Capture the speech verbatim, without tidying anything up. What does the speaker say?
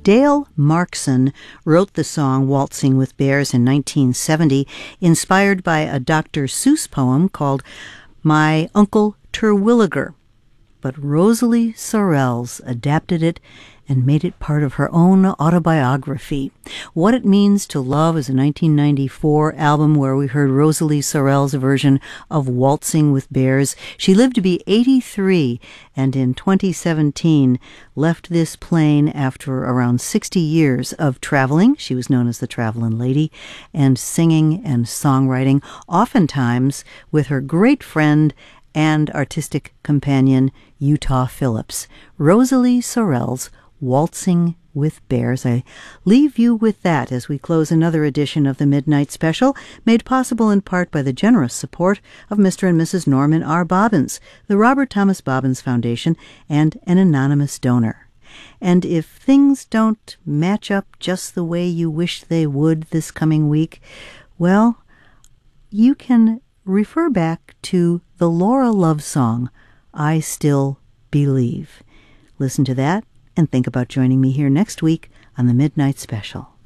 Dale Markson wrote the song Waltzing with Bears in nineteen seventy, inspired by a Doctor Seuss poem called My Uncle Terwilliger. But Rosalie Sorrells adapted it and made it part of her own autobiography. What It Means to Love is a nineteen ninety-four album where we heard Rosalie Sorrells' version of Waltzing with Bears. She lived to be eighty-three and in twenty seventeen left this plane after around sixty years of traveling. She was known as the Travelin' Lady, and singing and songwriting, oftentimes with her great friend and artistic companion, Utah Phillips. Rosalie Sorrells, Waltzing with Bears. I leave you with that as we close another edition of the Midnight Special, made possible in part by the generous support of Mister and Missus Norman R. Bobbins, the Robert Thomas Bobbins Foundation, and an anonymous donor. And if things don't match up just the way you wish they would this coming week, well, you can refer back to the Laura Love song, I Still Believe. Listen to that and think about joining me here next week on the Midnight Special.